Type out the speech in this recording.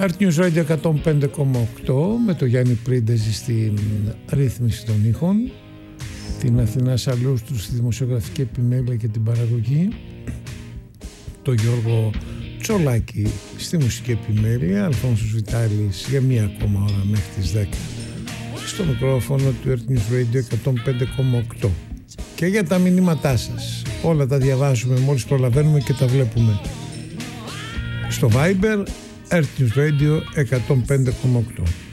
Earth News Radio 105,8 με το Γιάννη Πρίντεζη στην ρύθμιση των ήχων, την Αθηνά Σαλούστρου στη δημοσιογραφική επιμέλεια και την παραγωγή, το Γιώργο Τσολάκη στη μουσική επιμέλεια, Αλφόνσος Βιτάλης για μία ακόμα ώρα μέχρι τις 10 στο μικρόφωνο του Earth News Radio 105,8. Και για τα μηνύματά σας, όλα τα διαβάζουμε μόλις προλαβαίνουμε και τα βλέπουμε στο Viber Earth News Radio 105,8.